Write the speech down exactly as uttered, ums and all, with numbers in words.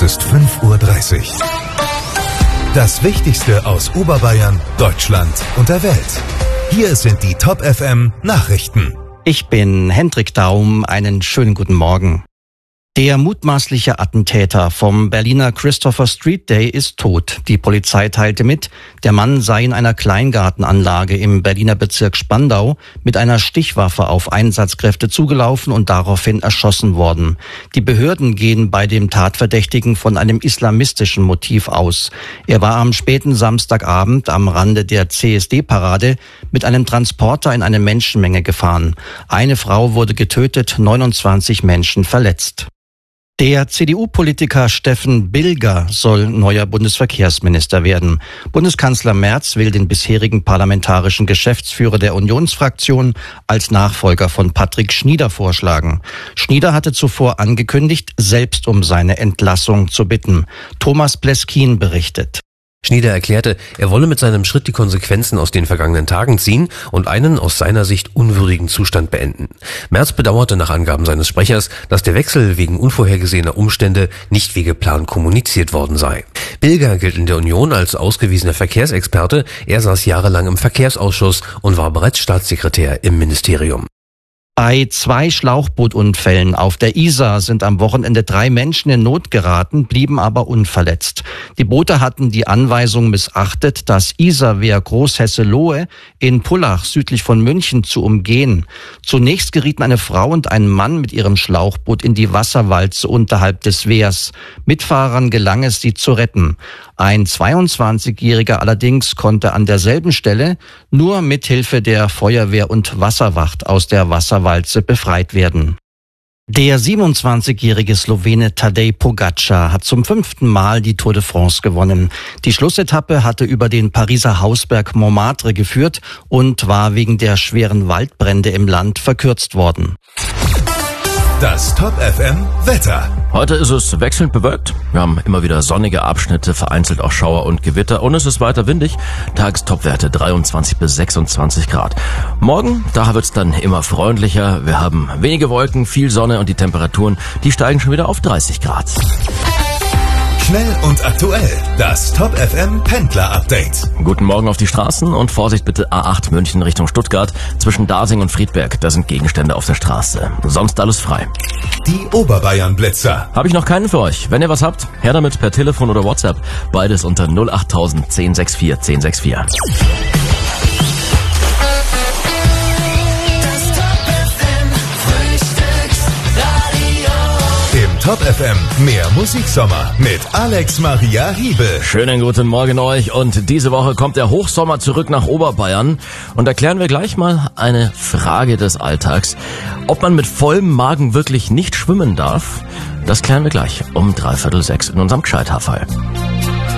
ist fünf Uhr dreißig. Das Wichtigste aus Oberbayern, Deutschland und der Welt. Hier sind die Top F M Nachrichten. Ich bin Hendrik Daum, einen schönen guten Morgen. Der mutmaßliche Attentäter vom Berliner Christopher Street Day ist tot. Die Polizei teilte mit, der Mann sei in einer Kleingartenanlage im Berliner Bezirk Spandau mit einer Stichwaffe auf Einsatzkräfte zugelaufen und daraufhin erschossen worden. Die Behörden gehen bei dem Tatverdächtigen von einem islamistischen Motiv aus. Er war am späten Samstagabend am Rande der C S D-Parade mit einem Transporter in eine Menschenmenge gefahren. Eine Frau wurde getötet, neunundzwanzig Menschen verletzt. Der C D U-Politiker Steffen Bilger soll neuer Bundesverkehrsminister werden. Bundeskanzler Merz will den bisherigen parlamentarischen Geschäftsführer der Unionsfraktion als Nachfolger von Patrick Schnieder vorschlagen. Schnieder hatte zuvor angekündigt, selbst um seine Entlassung zu bitten. Thomas Pleskin berichtet. Schnieder erklärte, er wolle mit seinem Schritt die Konsequenzen aus den vergangenen Tagen ziehen und einen aus seiner Sicht unwürdigen Zustand beenden. Merz bedauerte nach Angaben seines Sprechers, dass der Wechsel wegen unvorhergesehener Umstände nicht wie geplant kommuniziert worden sei. Bilger gilt in der Union als ausgewiesener Verkehrsexperte. Er saß jahrelang im Verkehrsausschuss und war bereits Staatssekretär im Ministerium. Bei zwei Schlauchbootunfällen auf der Isar sind am Wochenende drei Menschen in Not geraten, blieben aber unverletzt. Die Boote hatten die Anweisung missachtet, das Isarwehr Großhesselohe in Pullach südlich von München zu umgehen. Zunächst gerieten eine Frau und ein Mann mit ihrem Schlauchboot in die Wasserwalze unterhalb des Wehrs. Mitfahrern gelang es, sie zu retten. Ein zweiundzwanzigjähriger allerdings konnte an derselben Stelle nur mit Hilfe der Feuerwehr und Wasserwacht aus der Wasserwalze befreit werden. Der siebenundzwanzigjährige Slowene Tadej Pogačar hat zum fünften Mal die Tour de France gewonnen. Die Schlussetappe hatte über den Pariser Hausberg Montmartre geführt und war wegen der schweren Waldbrände im Land verkürzt worden. Das Top F M Wetter. Heute ist es wechselnd bewölkt. Wir haben immer wieder sonnige Abschnitte, vereinzelt auch Schauer und Gewitter und es ist weiter windig. Tagestopwerte dreiundzwanzig bis sechsundzwanzig Grad. Morgen, da wird's dann immer freundlicher. Wir haben wenige Wolken, viel Sonne und die Temperaturen, die steigen schon wieder auf dreißig Grad. Schnell und aktuell, das Top F M Pendler Update. Guten Morgen auf die Straßen und Vorsicht bitte A acht München Richtung Stuttgart zwischen Dasing und Friedberg. Da sind Gegenstände auf der Straße. Sonst alles frei. Die Oberbayern Blitzer. Habe ich noch keinen für euch. Wenn ihr was habt, her damit per Telefon oder WhatsApp. Beides unter null acht tausend zehn sechs vier zehn sechs vier. Top F M, mehr Musiksommer mit Alex Maria Hiebel. Schönen guten Morgen euch und diese Woche kommt der Hochsommer zurück nach Oberbayern und da klären wir gleich mal eine Frage des Alltags. Ob man mit vollem Magen wirklich nicht schwimmen darf, das klären wir gleich um dreiviertel sechs in unserem Gscheithafall.